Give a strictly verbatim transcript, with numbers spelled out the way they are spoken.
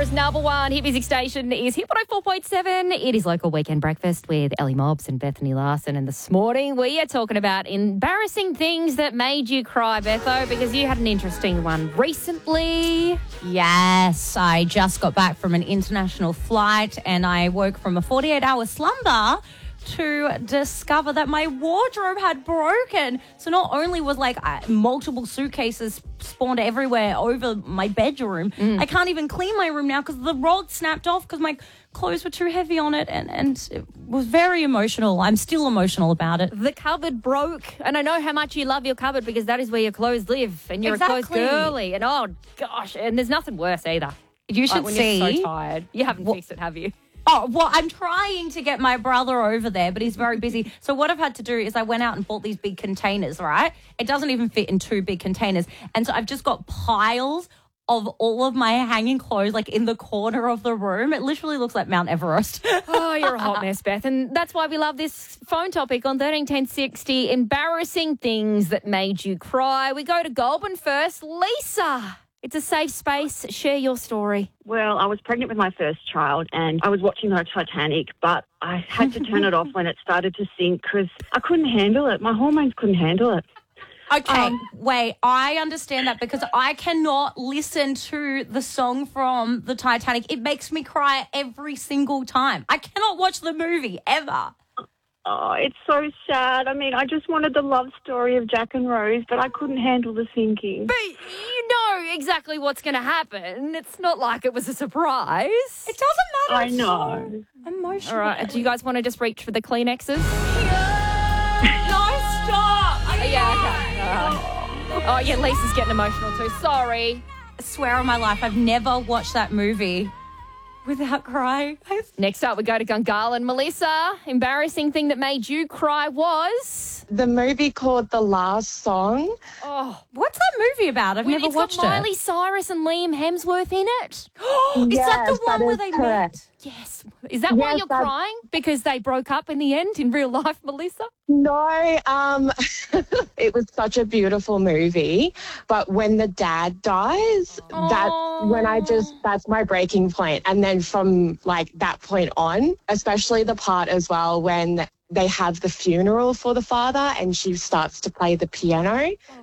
Canberra's number one hit music station is Hit one oh four point seven. It is Local Weekend Breakfast with Ellie Mobbs and Bethany Larson. And this morning we are talking about embarrassing things that made you cry, Betho, because you had an interesting one recently. Yes, I just got back from an international flight and I woke from a forty-eight hour slumber to discover that my wardrobe had broken. So not only was like uh, multiple suitcases spawned everywhere over my bedroom, mm. I can't even clean my room now because the rod snapped off because my clothes were too heavy on it, and, and it was very emotional. I'm still emotional about it. The cupboard broke, and I know how much you love your cupboard because that is where your clothes live, and you're exactly. a clothes girly, and oh gosh, and there's nothing worse either. You should like when see. You're so tired. You haven't well, fixed it, have you? Oh, well, I'm trying to get my brother over there, but he's very busy. So what I've had to do is I went out and bought these big containers, right? It doesn't even fit in two big containers. And so I've just got piles of all of my hanging clothes, like in the corner of the room. It literally looks like Mount Everest. Oh, you're a hot mess, Beth. And that's why we love this phone topic on thirteen ten sixty, embarrassing things that made you cry. We go to Goulburn first. Lisa. It's a safe space. Share your story. Well, I was pregnant with my first child and I was watching the Titanic, but I had to turn it off when it started to sink because I couldn't handle it. My hormones couldn't handle it. Okay, Um, wait, I understand that because I cannot listen to the song from the Titanic. It makes me cry every single time. I cannot watch the movie, ever. Oh, it's so sad. I mean, I just wanted the love story of Jack and Rose, but I couldn't handle the sinking. But you know exactly what's going to happen. It's not like it was a surprise. It doesn't matter. I know. So emotional. All right, do you guys want to just reach for the Kleenexes? No, stop. Oh, yeah, okay. All right. Oh, yeah, Lisa's getting emotional too. Sorry. I swear on my life, I've never watched that movie without crying. Next up, we go to Gungahlin. Melissa, embarrassing thing that made you cry was? The movie called The Last Song. Oh, What's that movie about? I've never it's watched got Miley it. Cyrus and Liam Hemsworth in it. Is that Yes, the one that where is they correct. met? Yes. Is that why Yes, you're that- crying? Because they broke up in the end in real life, Melissa? No, um, it was such a beautiful movie. But when the dad dies, that's when I just, that's my breaking point. And then from like that point on, especially the part as well when they have the funeral for the father and she starts to play the piano.